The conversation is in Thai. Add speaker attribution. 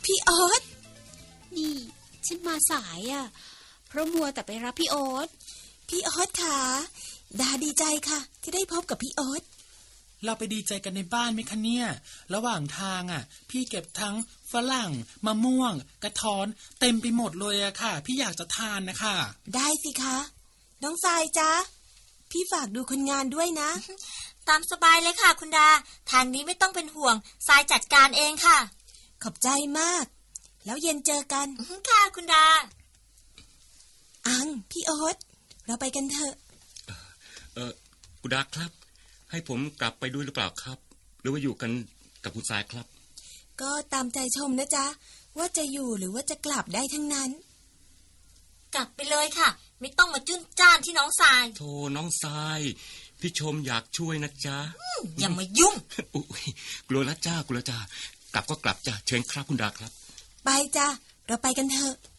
Speaker 1: พี่โอ๊ต
Speaker 2: นี่ฉันมาสายอ่ะเพราะมัวแต่ไปรับพี่โอ๊ต
Speaker 1: พี่โอ๊ตค่ะดาดีใจค่ะที่ได้พบกับพี่โอ๊ต
Speaker 3: เราไปดีใจกันในบ้านไหมคะเนี่ยระหว่างทางพี่เก็บทั้งฝรั่งมะม่วงกระท้อนเต็มไปหมดเลยอะค่ะพี่อยากจะทานนะคะ
Speaker 1: ได้สิคะน้องทรายจ๊ะพี่ฝากดูคนงานด้วยนะ
Speaker 4: ตามสบายเลยค่ะคุณดาทางนี้ไม่ต้องเป็นห่วงทรายจัดการเองค่ะ
Speaker 1: ขอบใจมากแล้วเย็นเจอกัน
Speaker 4: ค่ะคุณดา
Speaker 1: อังพี่โอ๊ตเราไปกันเถอะ
Speaker 5: คุณดาครับให้ผมกลับไปด้วยหรือเปล่าครับหรือว่าอยู่กันกับคุณทรายครับ
Speaker 1: ก็ตามใจชมนะจ๊ะว่าจะอยู่หรือว่าจะกลับได้ทั้งนั้น
Speaker 4: กลับไปเลยค่ะไม่ต้องมาจุ้นจ้านที่น้องทราย
Speaker 5: โธ่น้องทรายพี่ชมอยากช่วยนะจ๊ะ
Speaker 4: อย่ามายุ่ง
Speaker 5: อุ๊ยกลัวละจ้ากลัวละจ้ากลับก็กลับจ้ะเชิญครับคุณดาครับ
Speaker 1: ไปจ้ะเราไปกันเถอะ